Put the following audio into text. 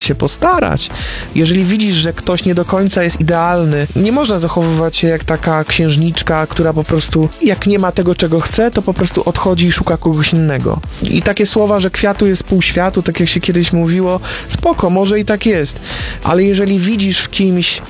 się postarać. Jeżeli widzisz, że ktoś nie do końca jest idealny, nie można zachowywać się jak taka księżniczka, która po prostu, jak nie ma tego, czego chce, to po prostu odchodzi i szuka kogoś innego. I takie słowa, że kwiatu jest pół światu, tak jak się kiedyś mówiło, spoko, może i tak jest, ale jeżeli widzisz w kimś